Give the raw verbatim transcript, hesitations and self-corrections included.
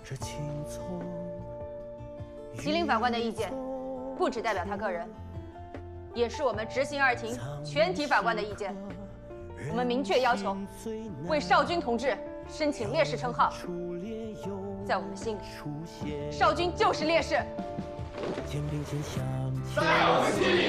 吉林法官的意见，不只代表他个人，也是我们执行二庭全体法官的意见。我们明确要求，为少军同志申请烈士称号。在我们心里，少军就是烈士。 在我们心里，